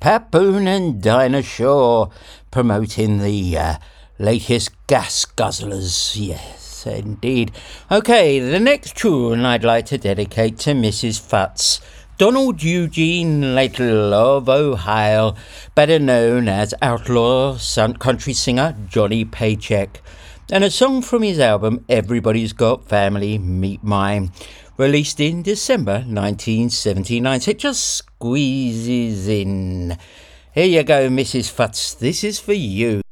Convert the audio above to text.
Papoon and Dinah Shore promoting the latest gas guzzlers. Yes, indeed. Okay, the next tune I'd like to dedicate to Mrs. Futz, Donald Eugene Little of Ohio, better known as outlaw country singer Johnny Paycheck, and a song from his album Everybody's Got Family, Meet Mine, released in December 1979. So it just squeezes in. Here you go, Mrs. Futz. This is for you.